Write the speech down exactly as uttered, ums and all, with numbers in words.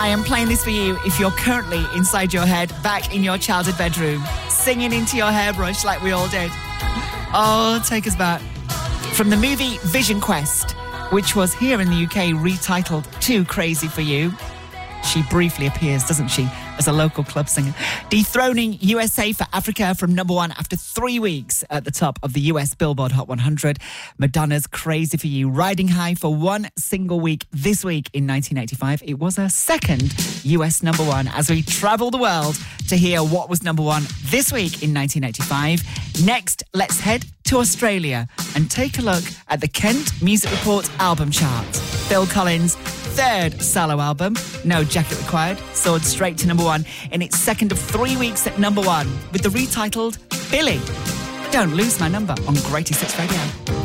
I am playing this for you if you're currently inside your head, back in your childhood bedroom, singing into your hairbrush like we all did. Oh, take us back. From the movie Vision Quest, which was here in the U K retitled Too Crazy for You. She briefly appears, doesn't she, as a local club singer, dethroning U S A for Africa from number one after three weeks at the top of the U S Billboard Hot one hundred. Madonna's Crazy for You riding high for one single week this week in nineteen eighty-five. It was her second U S number one as we travel the world to hear what was number one this week in nineteen eighty-five. Next, let's head to Australia and take a look at the Kent Music Report album chart. Phil Collins' third solo album, No Jacket Required, soared straight to number one in its second of three weeks at number one with the retitled Billy. Don't lose my number on Greatest Hits Radio.